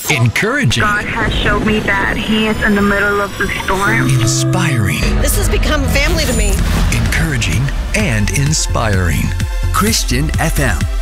Encouraging. God has showed me that He is in the middle of the storm. Inspiring. This has become family to me. Encouraging and inspiring. Christian FM.